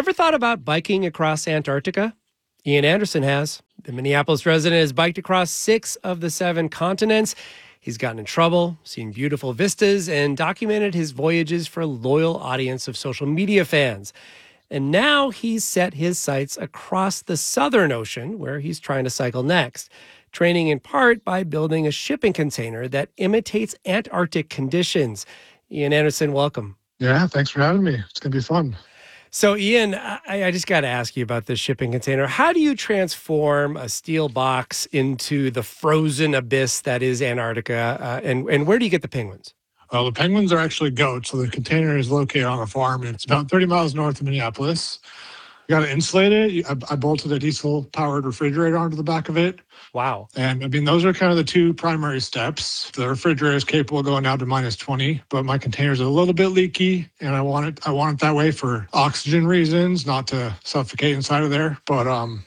Ever thought about biking across Antarctica? Ian Anderson has. The Minneapolis resident has biked across 6 of the 7 continents. He's gotten in trouble, seen beautiful vistas, and documented his voyages for a loyal audience of social media fans. And now he's set his sights across the Southern Ocean, where he's trying to cycle next, training in part by building a shipping container that imitates Antarctic conditions. Ian Anderson, welcome. Yeah, thanks for having me. It's going to be fun. So, Ian, I just got to ask you about this shipping container. How do you transform a steel box into the frozen abyss that is Antarctica? And where do you get the penguins? Well, the penguins are actually goats. So the container is located on a farm, and it's about 30 miles north of Minneapolis. You got to insulate it. I bolted a diesel-powered refrigerator onto the back of it. Wow. And I mean, those are kind of the 2 primary steps. The refrigerator is capable of going down to minus 20, but my container's a little bit leaky, and I want it that way for oxygen reasons, not to suffocate inside of there. But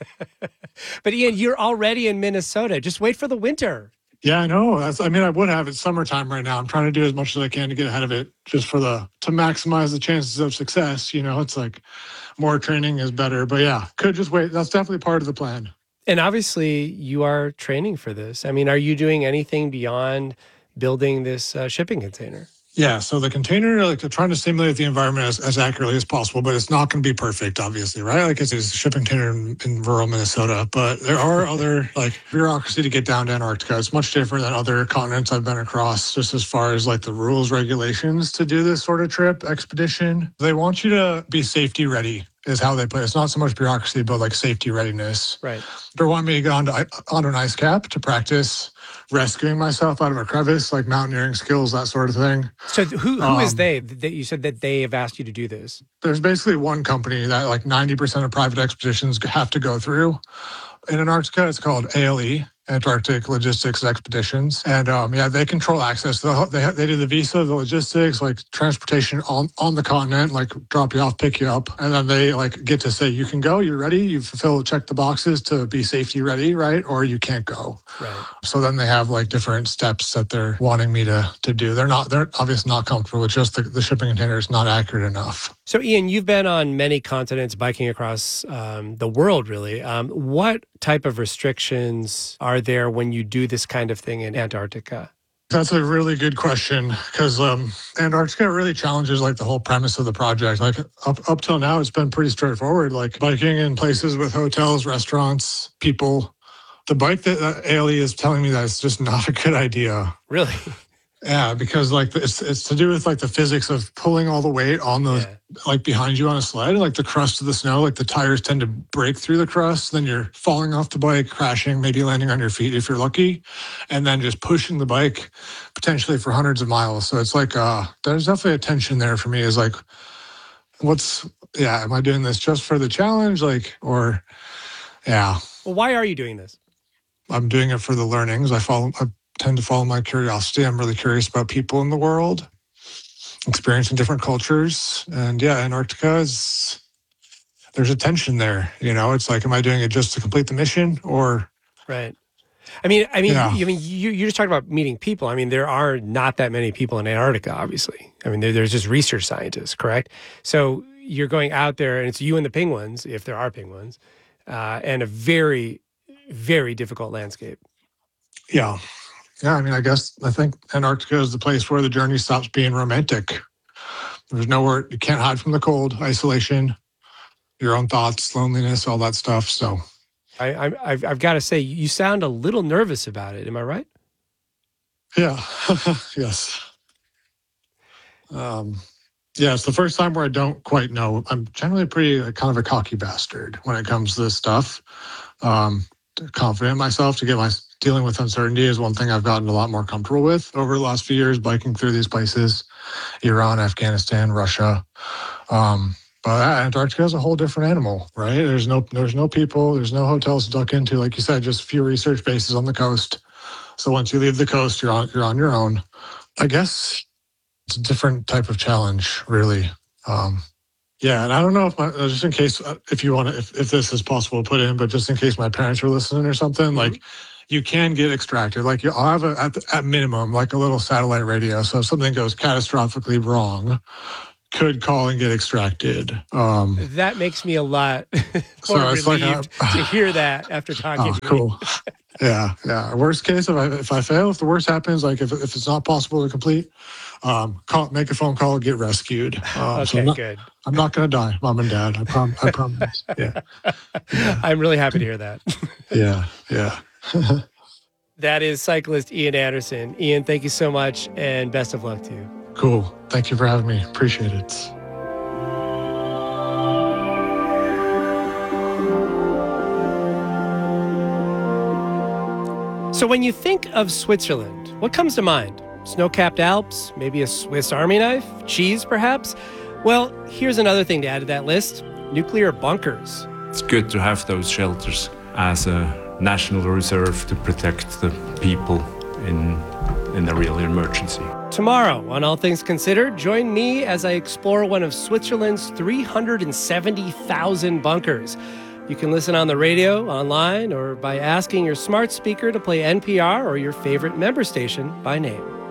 But Ian, you're already in Minnesota. Just wait for the winter. Yeah, I know. I would have. It's summertime right now. I'm trying to do as much as I can to get ahead of it, just to maximize the chances of success. You know, it's like more training is better. But yeah, could just wait. That's definitely part of the plan. And obviously, you are training for this. I mean, are you doing anything beyond building this shipping container? Yeah, so the container, trying to simulate the environment as accurately as possible, but it's not going to be perfect, obviously, right? Like it's a shipping container in rural Minnesota, but there are other bureaucracy to get down to Antarctica. It's much different than other continents I've been across, just as far as the rules, regulations to do this sort of trip, expedition. They want you to be safety ready is how they put it. It's not so much bureaucracy, but safety readiness. Right. They want me to go onto an ice cap to practice rescuing myself out of a crevice, mountaineering skills, that sort of thing. So who is they? That you said that they have asked you to do this? There's basically one company that 90% of private expeditions have to go through. In Antarctica, it's called ALE, Antarctic Logistics Expeditions. And they control access. They do the visa, the logistics, transportation on the continent, drop you off, pick you up. And then they get to say, you can go, you're ready, you check the boxes to be safety ready, right? Or you can't go. Right. So then they have different steps that they're wanting me to do. They're obviously not comfortable with just the shipping container is not accurate enough. So Ian, you've been on many continents biking across the world, really. What type of restrictions are there when you do this kind of thing in Antarctica? That's a really good question because Antarctica really challenges the whole premise of the project. Up till now, it's been pretty straightforward, biking in places with hotels, restaurants, people. The bike that ALE is telling me that it's just not a good idea. Really? Yeah, because it's to do with the physics of pulling all the weight on the behind you on a sled, the crust of the snow, the tires tend to break through the crust, then you're falling off the bike, crashing, maybe landing on your feet if you're lucky, and then just pushing the bike potentially for hundreds of miles. So it's there's definitely a tension there for me is am I doing this just for the challenge? Well, why are you doing this? I'm doing it for the learnings. I tend to follow my curiosity. I'm really curious about people in the world, experiencing different cultures. And Antarctica there's a tension there. It's am I doing it just to complete the mission or? Right. You just talked about meeting people. I mean, there are not that many people in Antarctica, obviously. I mean, there's just research scientists, correct? So you're going out there and it's you and the penguins, if there are penguins, and a very, very difficult landscape. Yeah. Yeah, I think Antarctica is the place where the journey stops being romantic. There's nowhere, you can't hide from the cold, isolation, your own thoughts, loneliness, all that stuff. So I've got to say, you sound a little nervous about it. Am I right? Yeah, yes. It's the first time where I don't quite know. I'm generally pretty kind of a cocky bastard when it comes to this stuff. Confident in myself dealing with uncertainty is one thing I've gotten a lot more comfortable with over the last few years, biking through these places, Iran, Afghanistan, Russia. But Antarctica is a whole different animal, right? There's no people, there's no hotels to duck into. Like you said, just a few research bases on the coast. So once you leave the coast, you're on your own. I guess it's a different type of challenge, really. And I don't know if just in case, if you want to, if this is possible to put in, but just in case my parents are listening or something, you can get extracted. I'll have at minimum, a little satellite radio. So if something goes catastrophically wrong, could call and get extracted. That makes me a lot So more it's like relieved to hear that after talking to you. cool. Yeah. Worst case, if I fail, if the worst happens, like if it's not possible to complete, make a phone call, get rescued. Okay, good. I'm not going to die, Mom and Dad. I promise. Yeah. I'm really happy to hear that. Yeah. That is cyclist Ian Anderson. Ian, thank you so much and best of luck to you. Cool. Thank you for having me. Appreciate it. So when you think of Switzerland, what comes to mind? Snow-capped Alps, maybe a Swiss Army knife, cheese perhaps? Well, here's another thing to add to that list: nuclear bunkers. It's good to have those shelters as a national reserve to protect the people in a real emergency. Tomorrow, on All Things Considered, join me as I explore one of Switzerland's 370,000 bunkers. You can listen on the radio, online, or by asking your smart speaker to play NPR or your favorite member station by name.